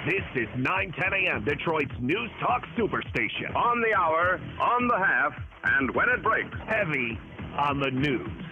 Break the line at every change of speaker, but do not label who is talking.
This is 910 a.m. Detroit's News Talk Superstation.
On the hour, on the half, and when it breaks.
Heavy on the news.